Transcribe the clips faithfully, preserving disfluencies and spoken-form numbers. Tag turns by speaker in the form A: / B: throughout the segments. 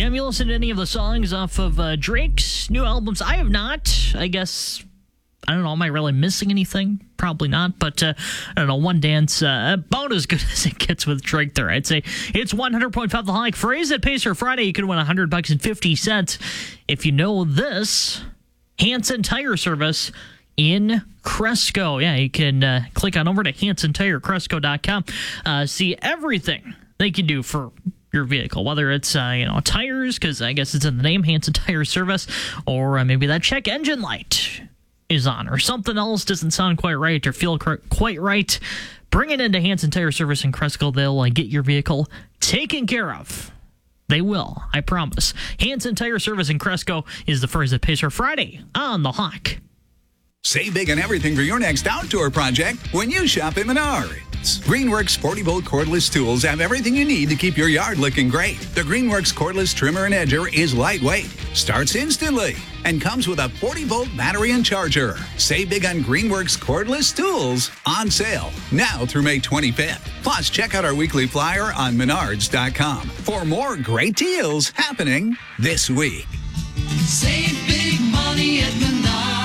A: Have you listened to any of the songs off of uh, Drake's new albums? I have not. I guess, I don't know, am I really missing anything? Probably not, but uh, I don't know, One Dance, uh, about as good as it gets with Drake there, I'd say. It's one hundred point five The Hike. Phrase at Pacer Friday, you can win one hundred bucks and fifty cents. If you know this, Hanson Tire Service in Cresco. Yeah, you can uh, click on over to hanson tire cresco dot com. Uh, see everything they can do for your vehicle, whether it's uh, you know tires, because I guess it's in the name, Hanson Tire Service, or uh, maybe that check engine light is on, or something else doesn't sound quite right or feel cr- quite right. Bring it into Hanson Tire Service in Cresco. They'll uh, get your vehicle taken care of. They will, I promise. Hanson Tire Service in Cresco is the first at Pacer Friday on The Hawk.
B: Save big on everything for your next outdoor project when you shop at Menards. Greenworks forty-volt cordless tools have everything you need to keep your yard looking great. The Greenworks cordless trimmer and edger is lightweight, starts instantly, and comes with a forty-volt battery and charger. Save big on Greenworks cordless tools on sale now through May twenty-fifth. Plus, check out our weekly flyer on menards dot com for more great deals happening this week.
C: Save big money at Menards.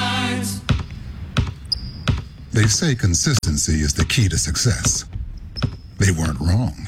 D: They say consistency is the key to success. They weren't wrong.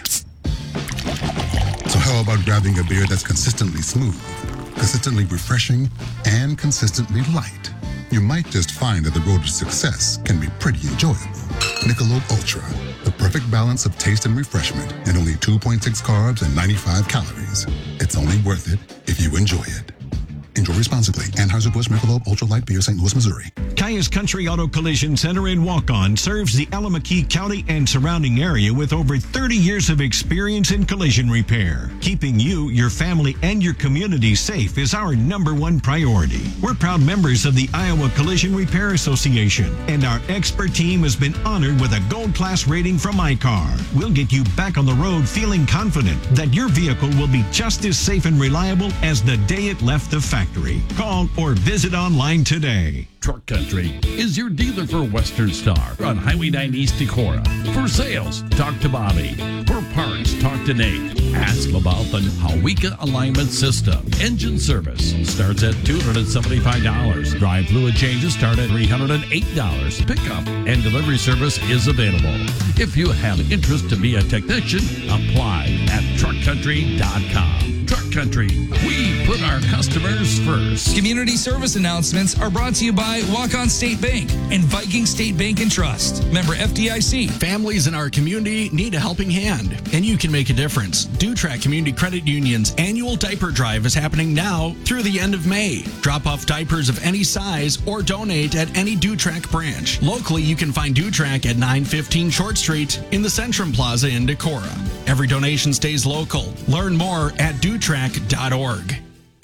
D: So how about grabbing a beer that's consistently smooth, consistently refreshing, and consistently light? You might just find that the road to success can be pretty enjoyable. Michelob Ultra, the perfect balance of taste and refreshment, and only two point six carbs and ninety-five calories. It's only worth it if you enjoy it. Enjoy responsibly. Anheuser-Busch Michelob Ultra Light Beer, Saint Louis, Missouri.
E: Caius Country Auto Collision Center in Waukon serves the Alameda County and surrounding area with over thirty years of experience in collision repair. Keeping you, your family, and your community safe is our number one priority. We're proud members of the Iowa Collision Repair Association, and our expert team has been honored with a gold class rating from I C A R. We'll get you back on the road feeling confident that your vehicle will be just as safe and reliable as the day it left the factory. Call or visit online today.
F: Truck Country is your dealer for Western Star on Highway nine East Decorah. For sales, talk to Bobby. For parts, talk to Nate. Ask him about the Hawika Alignment System. Engine service starts at two hundred seventy-five dollars. Drive fluid changes start at three hundred eight dollars. Pickup and delivery service is available. If you have interest to be a technician, apply at truck country dot com. Truck Country, we put our customers first.
G: Community service announcements are brought to you by Waukon State Bank and Viking State Bank and Trust. Member F D I C.
H: Families in our community need a helping hand, and you can make a difference. DuTrack Community Credit Union's annual diaper drive is happening now through the end of May. Drop off diapers of any size or donate at any DuTrack branch. Locally, you can find DuTrack at nine fifteen Short Street in the Centrum Plaza in Decorah. Every donation stays local. Learn more at dutrack dot org.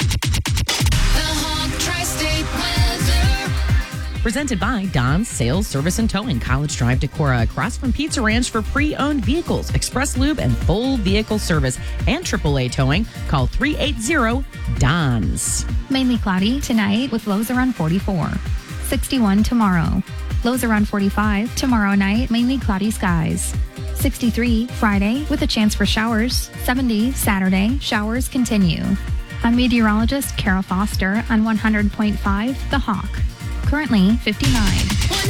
I: Presented by Don's Sales, Service, and Towing, College Drive, Decorah, across from Pizza Ranch for pre-owned vehicles, Express Lube, and full vehicle service, and triple A towing. Call three eight zero D O N S.
J: Mainly cloudy tonight with lows around forty-four. sixty-one tomorrow. Lows around forty-five. Tomorrow night, mainly cloudy skies. sixty-three Friday with a chance for showers. seventy Saturday, showers continue. I'm meteorologist Carol Foster on one hundred point five The Hawk. Currently fifty-nine.